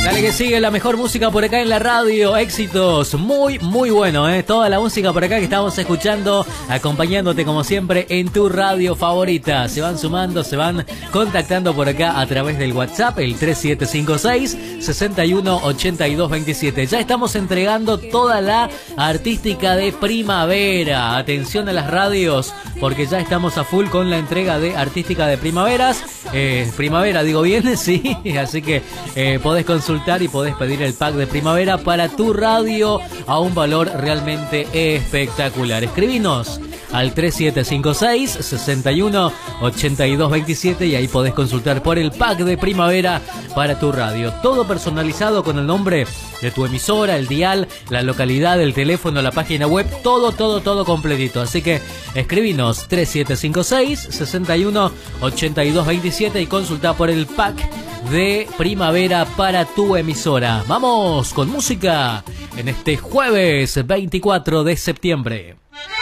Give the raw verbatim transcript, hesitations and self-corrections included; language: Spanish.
Dale que sigue la mejor música por acá en la radio, éxitos, muy muy bueno, ¿eh? Toda la música por acá que estamos escuchando, acompañándote como siempre en tu radio favorita. Se van sumando, se van contactando por acá a través del WhatsApp, el tres siete cinco seis, seis uno ocho dos dos siete. Ya estamos entregando toda la artística de primavera. Atención a las radios, porque ya estamos a full con la entrega de artística de primaveras. Eh, primavera, digo bien, sí, así que eh, podés consultar y podés pedir el pack de primavera para tu radio a un valor realmente espectacular. Escribinos al tres siete cinco seis, seis uno ocho dos dos siete y ahí podés consultar por el pack de primavera para tu radio. Todo personalizado con el nombre de tu emisora, el dial, la localidad, el teléfono, la página web, todo, todo, todo completito. Así que escribinos tres siete cinco seis, seis uno ocho dos dos siete y consulta por el pack de primavera para tu emisora. Vamos con música en este jueves veinticuatro de septiembre.